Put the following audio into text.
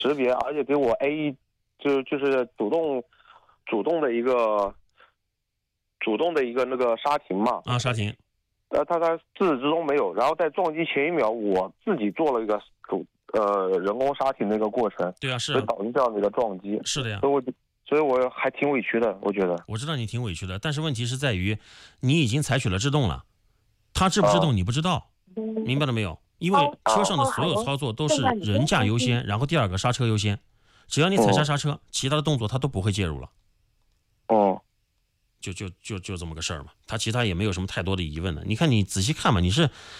识别，而且给我 A 就是主动的一个那个刹停嘛。 啊，刹停。 他自始至终没有，然后在撞击前1秒，我自己做了一个人工刹停的一个过程。 对啊，是啊， 所以导致这样的一个撞击。 是的呀。 所以我还挺委屈的，我觉得。 我知道你挺委屈的，但是问题是在于，你已经采取了制动了，它制不制动你不知道，明白了没有？因为车上的所有操作都是人驾优先，然后第2个刹车优先，只要你踩下刹车，其他的动作它都不会介入了。 哦， 就这么个事儿嘛，他其他也没有什么太多的疑问的。你看你仔细看嘛，你是